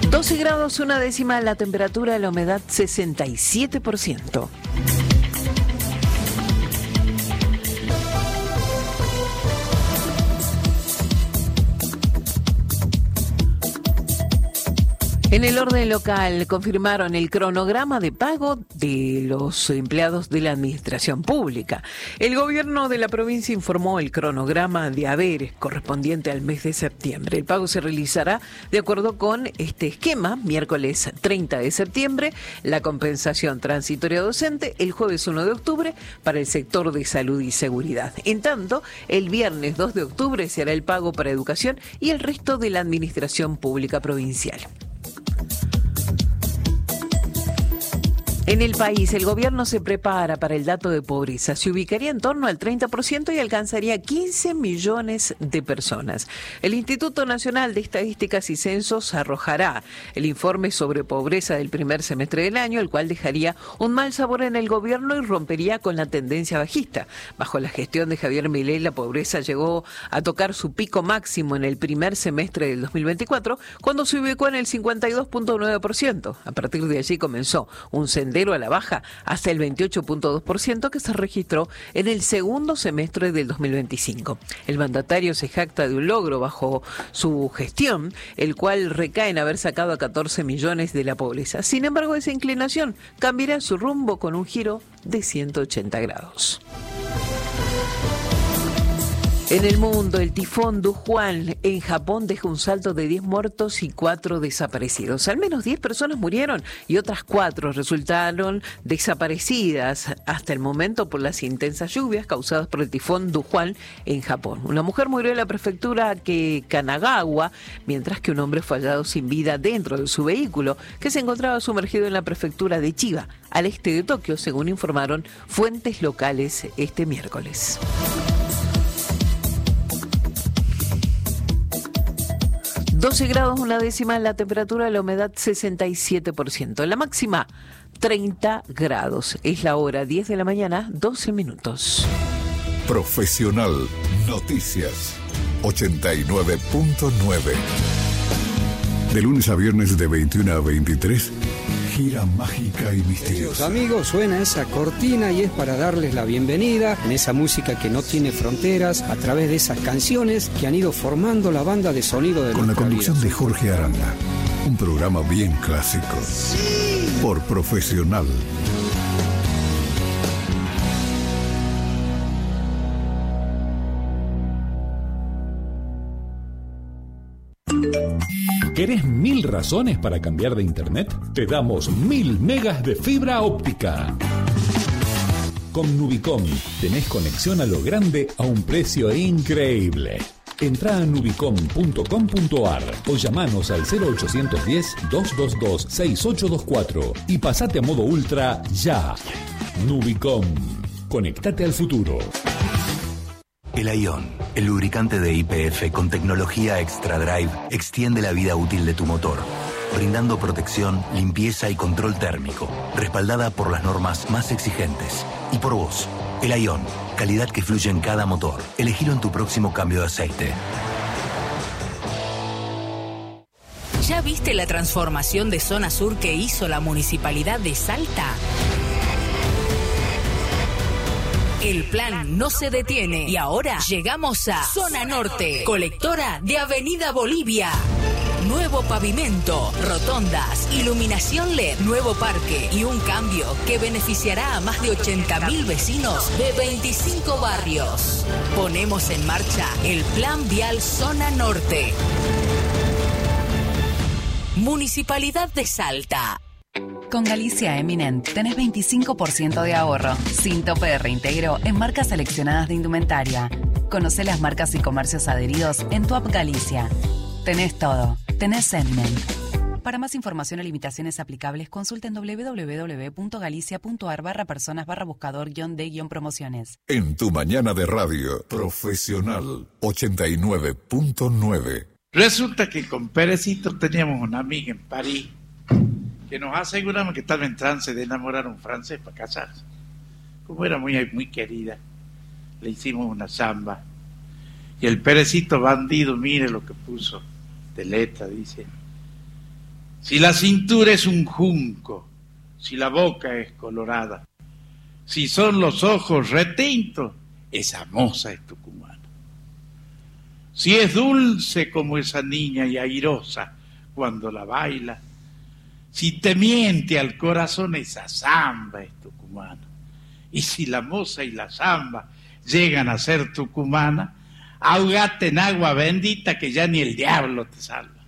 12 grados, una décima la temperatura, la humedad 67%. En el orden local confirmaron el cronograma de pago de los empleados de la administración pública. El gobierno de la provincia informó el cronograma de haberes correspondiente al mes de septiembre. El pago se realizará de acuerdo con este esquema: miércoles 30 de septiembre, la compensación transitoria docente, el jueves 1 de octubre para el sector de salud y seguridad. En tanto, el viernes 2 de octubre se hará el pago para educación y el resto de la administración pública provincial. En el país, el gobierno se prepara para el dato de pobreza. Se ubicaría en torno al 30% y alcanzaría 15 millones de personas. El Instituto Nacional de Estadísticas y Censos arrojará el informe sobre pobreza del primer semestre del año, el cual dejaría un mal sabor en el gobierno y rompería con la tendencia bajista. Bajo la gestión de Javier Milei, la pobreza llegó a tocar su pico máximo en el primer semestre del 2024, cuando se ubicó en el 52.9%. A partir de allí comenzó un sendero a la baja hasta el 28.2% que se registró en el segundo semestre del 2025. El mandatario se jacta de un logro bajo su gestión, el cual recae en haber sacado a 14 millones de la pobreza. Sin embargo, esa inclinación cambiará su rumbo con un giro de 180 grados. En el mundo, el tifón Dujuan en Japón deja un saldo de 10 muertos y 4 desaparecidos. Al menos 10 personas murieron y otras 4 resultaron desaparecidas hasta el momento por las intensas lluvias causadas por el tifón Dujuan en Japón. Una mujer murió en la prefectura de Kanagawa, mientras que un hombre fue hallado sin vida dentro de su vehículo, que se encontraba sumergido en la prefectura de Chiba, al este de Tokio, según informaron fuentes locales este miércoles. 12 grados, una décima la temperatura, la humedad 67%. La máxima 30 grados. Es la hora 10 de la mañana, 12 minutos. Profesional Noticias 89.9. De lunes a viernes de 21 a 23. Gira mágica y misteriosa. Amigos, suena esa cortina y es para darles la bienvenida en esa música que no tiene fronteras, a través de esas canciones que han ido formando la banda de sonido de con la conducción vida. De Jorge Aranda. Un programa bien clásico. Por Profesional. ¿Querés 1000 razones para cambiar de internet? Te damos 1000 megas de fibra óptica. Con Nubicom tenés conexión a lo grande a un precio increíble. Entrá a nubicom.com.ar o llamanos al 0810-222-6824 y pasate a modo ultra ya. Nubicom. Conectate al futuro. El Aion, el lubricante de YPF con tecnología Extra Drive, extiende la vida útil de tu motor, brindando protección, limpieza y control térmico, respaldada por las normas más exigentes. Y por vos, el Aion, calidad que fluye en cada motor. Elegilo en tu próximo cambio de aceite. ¿Ya viste la transformación de zona sur que hizo la Municipalidad de Salta? El plan no se detiene y ahora llegamos a Zona Norte, colectora de Avenida Bolivia. Nuevo pavimento, rotondas, iluminación LED, nuevo parque y un cambio que beneficiará a más de 80.000 vecinos de 25 barrios. Ponemos en marcha el Plan Vial Zona Norte. Municipalidad de Salta. Con Galicia Eminent tenés 25% de ahorro, sin tope de reintegro en marcas seleccionadas de indumentaria. Conocé las marcas y comercios adheridos en tu app Galicia. Tenés todo. Tenés Eminent. Para más información o limitaciones aplicables, consulten www.galicia.ar/personas/buscador-de-promociones. En tu mañana de radio, Profesional 89.9. Resulta que con Perecito teníamos una amiga en París que nos aseguramos que estaba en trance de enamorar a un francés para casarse. Como era muy querida, le hicimos una samba. Y el Perecito bandido, mire lo que puso de letra, dice: Si la cintura es un junco, si la boca es colorada, si son los ojos retintos, esa moza es tucumana. Si es dulce como esa niña y airosa cuando la baila, si te miente al corazón, esa zamba es tucumana. Y si la moza y la zamba llegan a ser tucumana, ahogate en agua bendita que ya ni el diablo te salva.